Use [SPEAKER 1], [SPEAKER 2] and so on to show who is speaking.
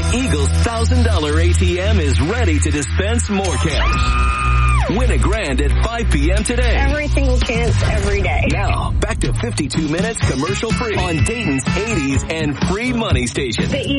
[SPEAKER 1] Eagle's $1,000 ATM is ready to dispense more cash. Win $1,000 at 5 p.m. today.
[SPEAKER 2] Every single chance, every day.
[SPEAKER 1] Now, back to 52 minutes commercial free on Dayton's 80s and free money station.